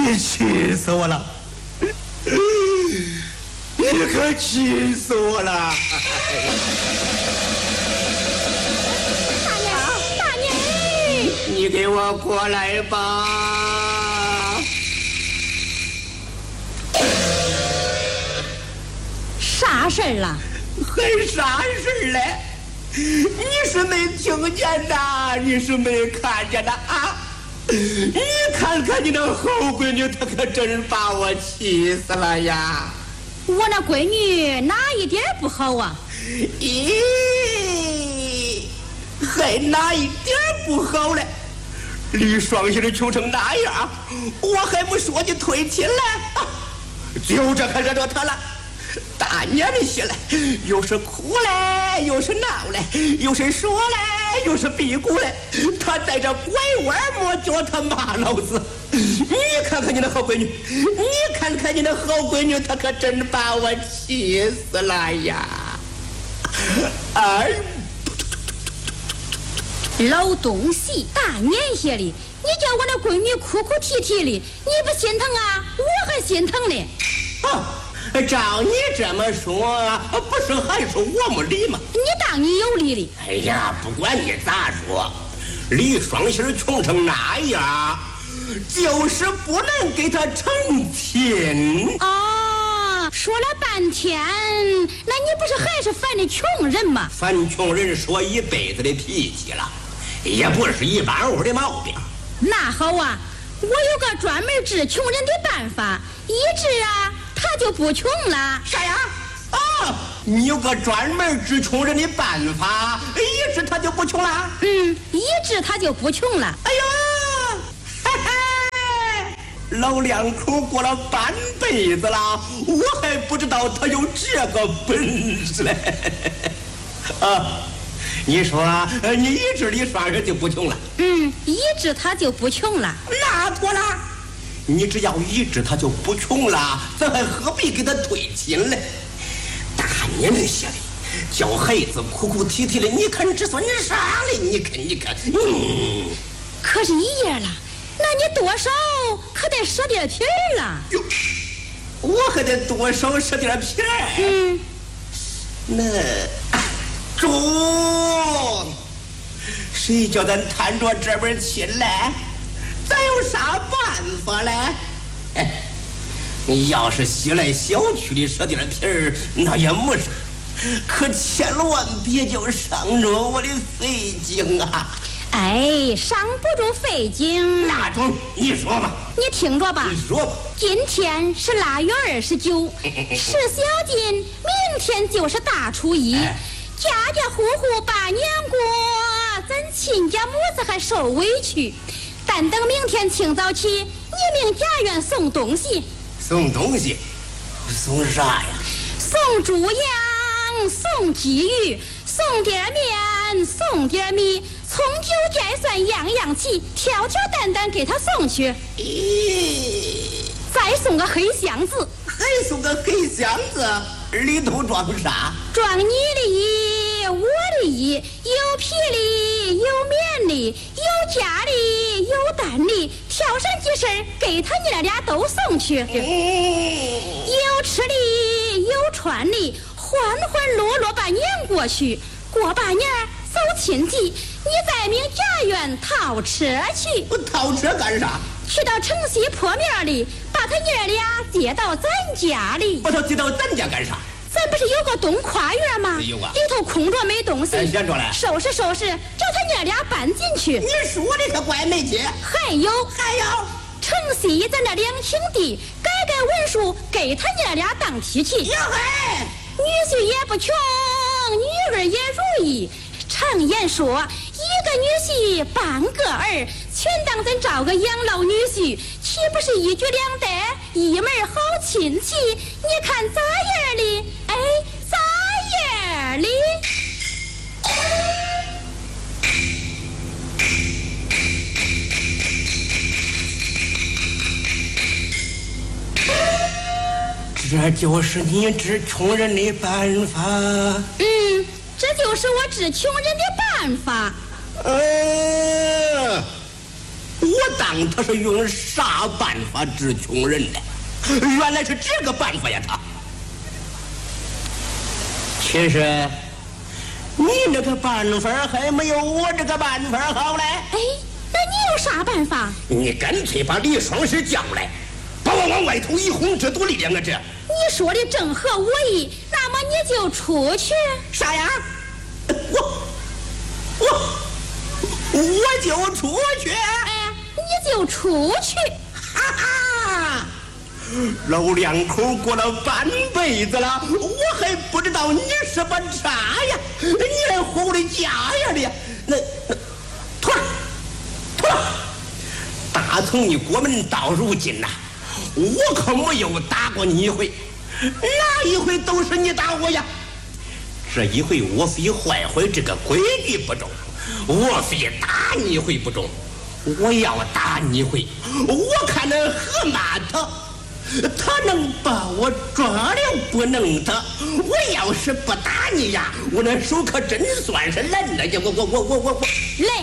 你气死我了！你可气死我了！ 大娘， 你给我过来吧！ 啥事儿了？ 还啥事儿嘞？你是没听见呐？你是没看见呐？啊！你看看你那后闺女，她可真把我气死了呀！ 我那闺女哪一点不好啊？ 咦，还哪一点不好嘞？李双喜的穷成那样，我还没说你退亲嘞，就这可惹着他了。大年的起来，又是哭嘞，又是闹嘞，又是说嘞，又是嘀咕嘞。他在这拐弯抹角，他骂老子。你看看你的好闺女，你看看你的好闺女，她可真把我气死了呀！哎， 老东西，大年下的，你叫我那闺女哭哭啼啼的，你不心疼啊？我还心疼呢。 照你这么说，不是还是我没理吗？ 你当你有理的？ 哎呀，不管你咋说，李双喜穷成那样，就是不能给他成亲。 哦，说了半天，那你不是还是烦的穷人吗？ 烦穷人说一辈子的脾气了，也不是一般屋的毛病。 那好啊，我有个专门治穷人的办法，一治啊，他就不穷了。 啥呀？啊，你有个专门治穷人的办法，一治他就不穷了？ 一治他就不穷了。 哎呀，嘿嘿，老两口过了半辈子了，我还不知道他有这个本事嘞。啊，你说你一治李双喜就不穷了？ 一治他就不穷了。 那妥了，你只要一治他就不穷了，咱还何必给他退亲嘞？大年的下的，叫孩子哭哭啼啼的，你看这算啥嘞？你看， 可是一夜了，那你多少可得舍点皮儿了。 哟，我还得多少舍点皮儿？那中，谁叫咱摊着这边亲来？咱有啥办法嘞？哎，你要是稀来小区的舍点皮儿，那也没啥，可千万别叫伤着我的肺经啊！ 哎，伤不住肺经。 那中，你说吧。 你听着吧。 你说吧。 今天是腊月29，是小金，明天就是大初一，家家户户把年过，咱亲家母子还受委屈。但等明天清早起，你命家院送东西。 送东西？送啥呀？ 送猪羊，送鲫鱼，送点面，送点米，从酒摘蒜样样齐，挑挑担担给他送去。再送个黑箱子。 还送个黑箱子，里头装啥？ 装你的衣，我的衣，有皮里，有面里，有家里，有蛋里，挑上几身给他你俩都送去。有吃的，有穿的，欢欢乐乐把年过去。过把年走亲戚，你再命家院套车去。 我套车干啥？ 去到城西坡面里，把他爷俩接到咱家里。 把他接到咱家干啥？ 咱不是有个东跨院吗？ 有啊， 里头空着没东西。 先着来， 收拾收拾，叫他爷俩搬进去。 你说的可怪没劲。 还有，城西咱这2顷地，改文书，给他爷俩当提亲。 呀嘿， 女婿也不穷，女儿也如意。常言说，一个女婿半个儿，全当咱找个养老女婿，岂不是一举两得，一门好亲戚？你看咋样哩？哎，咋样哩？ 这就是你治穷人的办法。 这就是我治穷人的办法。 我当他是用啥办法治穷人的？原来是这个办法呀！他其实你那个办法还没有我这个办法好嘞。 哎，那你有啥办法？ 你干脆把李双喜叫来，把我往外头一轰，这多力量啊！这你说的正合我意，那么你就出去。 啥呀？我就出去。 哎，你就出去。 哈哈，老两口过了半辈子了，我还不知道你是把啥呀？你还活我的家呀你？那脱了！打从你国门到如今呐，我可没有打过你一回，哪一回都是你打我呀。这一回我非坏坏这个规矩不中，我非打你一回不中。我要打你一回，我看那河马他能把我抓了不能他。我要是不打你呀，我那手可真算是烂了。我来，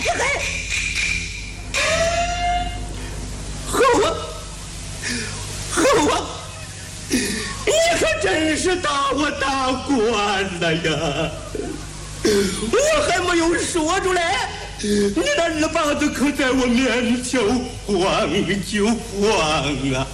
和我，你可真是打我大官了呀！我还没有说出来，你那耳巴子可在我面前晃就晃啊！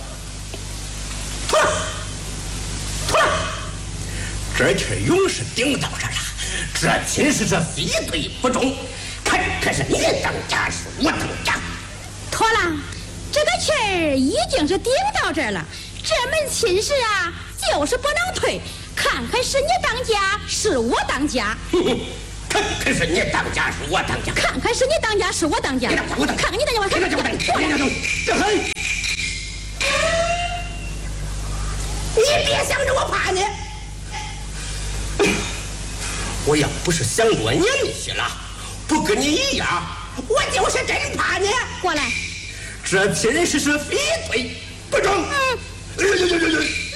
脱了！这气勇士顶到这了，这亲是这非对不中，可是你当家是我当家。 妥了，这个气儿已经是顶到这儿了，这门亲事啊，就是不能退。看看是你当家，是我当家。 看是你当家，是我当家。 看看是你当家，是我当家。 我当家， 看看你当家，我当家。 这很，你别想着我怕你。我要不是想多年气了，不跟你一样，我就是真怕你。 过来， 这亲事是非对不中。